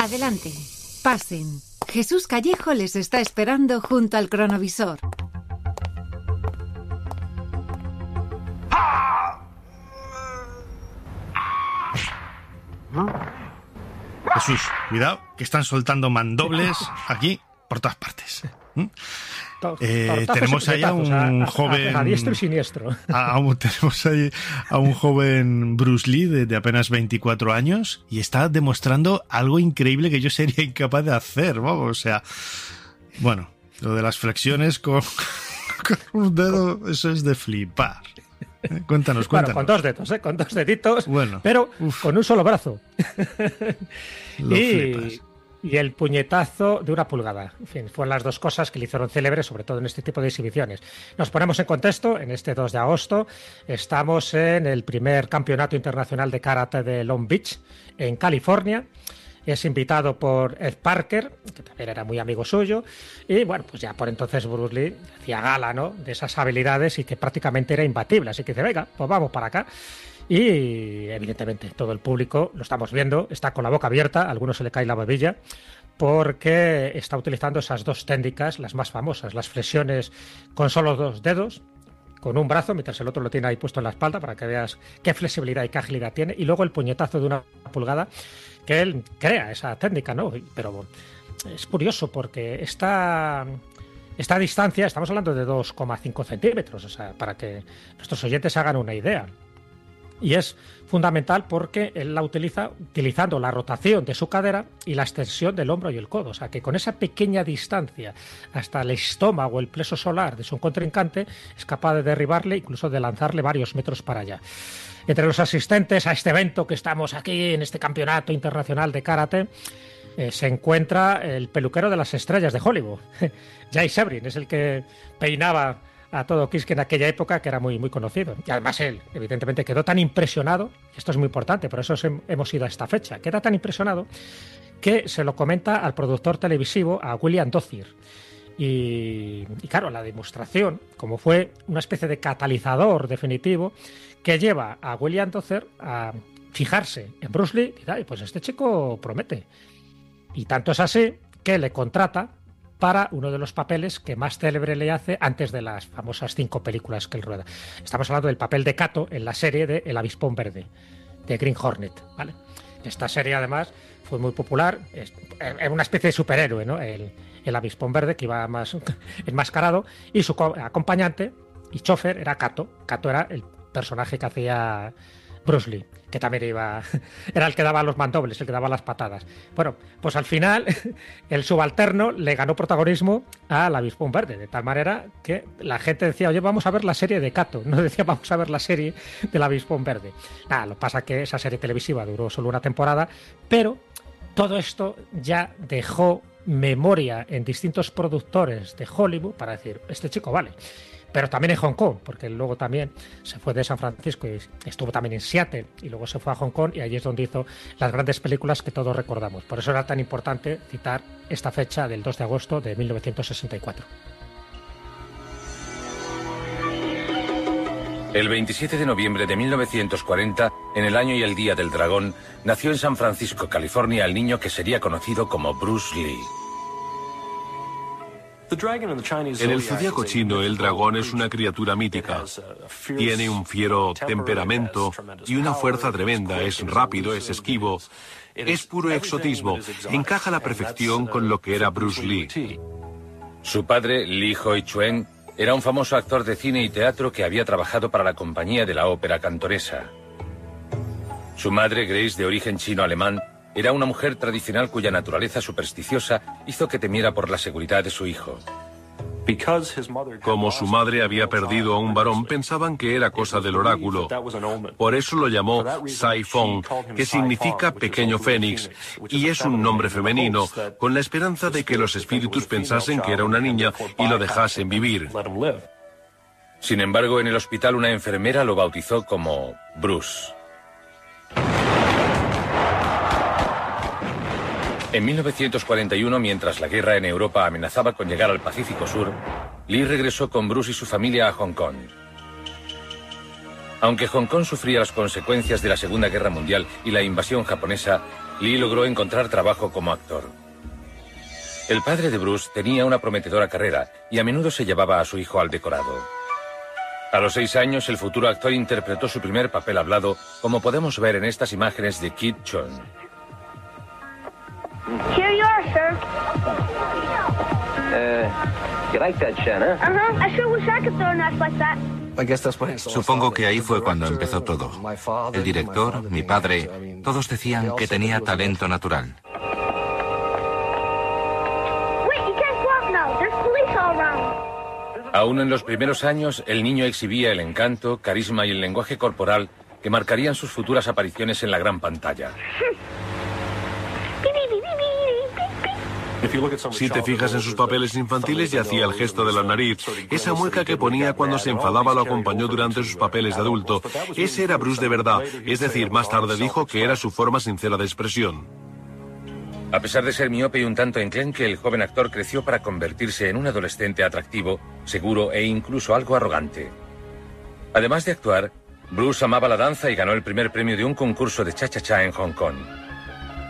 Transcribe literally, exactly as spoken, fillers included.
Adelante, pasen. Jesús Callejo les está esperando junto al cronovisor. Jesús, cuidado, que están soltando mandobles aquí por todas partes. ¿Mm? Eh, tenemos ahí a un a, joven... A, a diestro y siniestro. A, a un, tenemos ahí a un joven Bruce Lee de, de apenas veinticuatro años y está demostrando algo increíble que yo sería incapaz de hacer, vamos, o sea... Bueno, lo de las flexiones con, con un dedo, eso es de flipar. ¿Eh? Cuéntanos, cuéntanos. Bueno, con dos dedos, ¿eh? Con dos deditos, bueno, pero uf, con un solo brazo. Lo y... flipas. Y el puñetazo de una pulgada. En fin, fueron las dos cosas que le hicieron célebre, sobre todo en este tipo de exhibiciones. Nos ponemos en contexto, en este dos de agosto, estamos en el primer campeonato internacional de karate de Long Beach, en California. Es invitado por Ed Parker, que también era muy amigo suyo, y bueno, pues ya por entonces Bruce Lee hacía gala, ¿no?, de esas habilidades y que prácticamente era imbatible. Así que dice, venga, pues vamos para acá. Y evidentemente todo el público, lo estamos viendo, está con la boca abierta, a algunos se le cae la babilla, porque está utilizando esas dos técnicas, las más famosas, las flexiones con solo dos dedos, con un brazo, mientras el otro lo tiene ahí puesto en la espalda, para que veas qué flexibilidad y qué agilidad tiene, y luego el puñetazo de una pulgada, que él crea esa técnica, ¿no? Pero bueno, es curioso porque esta... Esta distancia, estamos hablando de dos coma cinco centímetros, o sea, para que nuestros oyentes hagan una idea. Y es fundamental porque él la utiliza utilizando la rotación de su cadera y la extensión del hombro y el codo. O sea, que con esa pequeña distancia hasta el estómago, el plexo solar de su contrincante, es capaz de derribarle, incluso de lanzarle varios metros para allá. Entre los asistentes a este evento que estamos aquí, en este campeonato internacional de karate, eh, se encuentra el peluquero de las estrellas de Hollywood. Jay Sebring es el que peinaba a todo Kiss, que en aquella época que era muy, muy conocido. Y además él, evidentemente, quedó tan impresionado, y esto es muy importante, por eso hemos ido a esta fecha, queda tan impresionado que se lo comenta al productor televisivo, a William Dozier. Y, y claro, la demostración, como fue una especie de catalizador definitivo, que lleva a William Dozier a fijarse en Bruce Lee, y pues este chico promete. Y tanto es así que le contrata para uno de los papeles que más célebre le hace antes de las famosas cinco películas que él rueda. Estamos hablando del papel de Kato en la serie de El Avispón Verde, de Green Hornet, ¿vale? Esta serie, además, fue muy popular. Era una especie de superhéroe, ¿no? El, el Avispón Verde, que iba más enmascarado, y su acompañante y chofer era Kato. Kato era el personaje que hacía Bruce Lee, que también iba, era el que daba los mandobles, el que daba las patadas. Bueno, pues al final el subalterno le ganó protagonismo al Avispón Verde, de tal manera que la gente decía, oye, vamos a ver la serie de Kato, no decía, vamos a ver la serie del Avispón Verde. Nada, lo que pasa es que esa serie televisiva duró solo una temporada, pero todo esto ya dejó memoria en distintos productores de Hollywood para decir, este chico vale. Pero también en Hong Kong, porque luego también se fue de San Francisco y estuvo también en Seattle, y luego se fue a Hong Kong, y allí es donde hizo las grandes películas que todos recordamos. Por eso era tan importante citar esta fecha del dos de agosto de mil novecientos sesenta y cuatro. El veintisiete de noviembre de mil novecientos cuarenta, en el año y el día del dragón, nació en San Francisco, California, el niño que sería conocido como Bruce Lee. En el zodiaco chino, el dragón es una criatura mítica. Tiene un fiero temperamento y una fuerza tremenda. Es rápido, es esquivo. Es puro exotismo. Encaja a la perfección con lo que era Bruce Lee. Su padre, Lee Hoi-chuen, era un famoso actor de cine y teatro que había trabajado para la compañía de la ópera cantoresa. Su madre, Grace, de origen chino-alemán, era una mujer tradicional cuya naturaleza supersticiosa hizo que temiera por la seguridad de su hijo. Como su madre había perdido a un varón, pensaban que era cosa del oráculo. Por eso lo llamó Sai Fong, que significa pequeño fénix, y es un nombre femenino, con la esperanza de que los espíritus pensasen que era una niña y lo dejasen vivir. Sin embargo, en el hospital una enfermera lo bautizó como Bruce. En mil novecientos cuarenta y uno, mientras la guerra en Europa amenazaba con llegar al Pacífico Sur, Lee regresó con Bruce y su familia a Hong Kong. Aunque Hong Kong sufría las consecuencias de la Segunda Guerra Mundial y la invasión japonesa, Lee logró encontrar trabajo como actor. El padre de Bruce tenía una prometedora carrera y a menudo se llevaba a su hijo al decorado. A los seis años, el futuro actor interpretó su primer papel hablado, como podemos ver en estas imágenes de Kit Chun. Here you are, sir. Uh, you like that, Shanna? Uh-huh. I sure wish I could throw a knife like that. Supongo que ahí fue cuando empezó todo. El director, mi padre, todos decían que tenía talento natural. Wait, you can't walk now. There's police all around. Aún en los primeros años, el niño exhibía el encanto, carisma y el lenguaje corporal que marcarían sus futuras apariciones en la gran pantalla. Si te fijas en sus papeles infantiles, ya hacía el gesto de la nariz. Esa mueca que ponía cuando se enfadaba lo acompañó durante sus papeles de adulto. Ese era Bruce de verdad. Es decir, más tarde dijo que era su forma sincera de expresión. A pesar de ser miope y un tanto enclenque, el joven actor creció para convertirse en un adolescente atractivo, seguro e incluso algo arrogante. Además de actuar, Bruce amaba la danza y ganó el primer premio de un concurso de cha-cha-cha en Hong Kong.